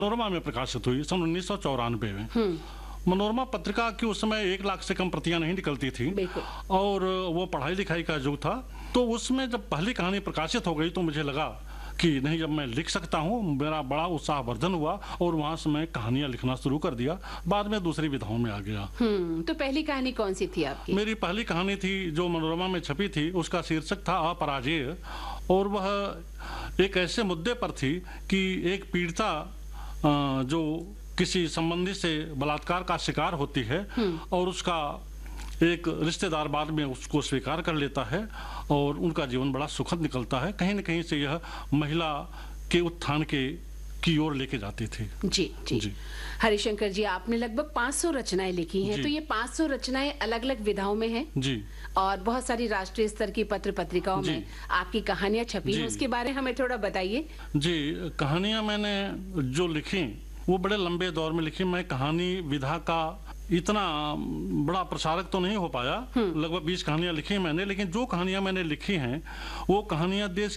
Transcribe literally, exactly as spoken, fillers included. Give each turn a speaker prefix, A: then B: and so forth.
A: मनोरमा में प्रकाशित हुई सन उन्नीस सौ चौरानवे में। मनोरमा पत्रिका की उस समय एक लाख से कम प्रतियां नहीं निकलती थी और वो पढ़ाई लिखाई का युग था। तो उसमें जब पहली कहानी प्रकाशित हो गई तो मुझे लगा कि नहीं, जब मैं लिख सकता हूँ, मेरा बड़ा उत्साहवर्धन हुआ और वहाँ से मैं कहानियां लिखना शुरू कर दिया। बाद में दूसरी विधाओं में आ गया।
B: हम्म तो पहली कहानी कौन सी थी आपकी?
A: मेरी पहली कहानी थी जो मनोरमा में छपी थी, उसका शीर्षक था अपराजेय, और वह एक ऐसे मुद्दे पर थी कि एक पीड़िता जो किसी संबंधी से बलात्कार का शिकार होती है और उसका एक रिश्तेदार बाद में उसको स्वीकार कर लेता है और उनका जीवन बड़ा सुखद निकलता है। कहीं न कहीं से यह महिला के उत्थान के की ओर लेके जाती थी।
B: जी जी, जी। हरिशंकर जी, आपने लगभग पाँच सौ रचनाएं लिखी हैं, तो ये पाँच सौ रचनाएं अलग-अलग विधाओं में हैं
A: जी, और
B: बहुत सारी राष्ट्रीय स्तर की पत्र पत्रिकाओं में आपकी कहानियां छपी हैं, उसके बारे में हमें थोड़ा बताइए।
A: जी, कहानियां मैंने जो लिखी वो बड़े लंबे दौर में लिखी। मैं कहानी विधा का इतना बड़ा प्रसारक तो नहीं हो पाया। लगभग बीस कहानियां लिखी मैंने, लेकिन जो कहानियां मैंने लिखी हैं वो कहानियां देश